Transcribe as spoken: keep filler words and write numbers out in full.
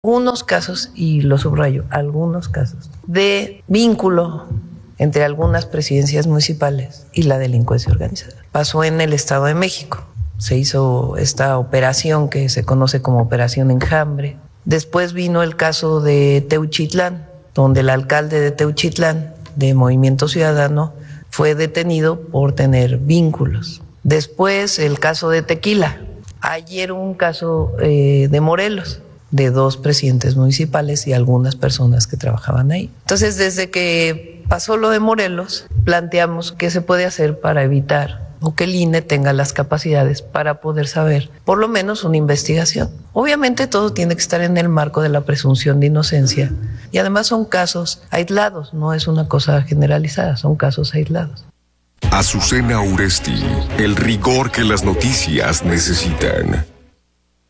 Algunos casos, y lo subrayo, algunos casos de vínculo entre algunas presidencias municipales y la delincuencia organizada. Pasó en el Estado de México. Se hizo esta operación que se conoce como Operación Enjambre. Después vino el caso de Teuchitlán, donde el alcalde de Teuchitlán, de Movimiento Ciudadano, fue detenido por tener vínculos. Después el caso de Tequila. Ayer un caso eh, de Morelos, de dos presidentes municipales y algunas personas que trabajaban ahí. Entonces, desde que pasó lo de Morelos, planteamos qué se puede hacer para evitar o que el I N E tenga las capacidades para poder saber por lo menos una investigación. Obviamente todo tiene que estar en el marco de la presunción de inocencia y además son casos aislados, no es una cosa generalizada, son casos aislados. Azucena Uresti, el rigor que las noticias necesitan.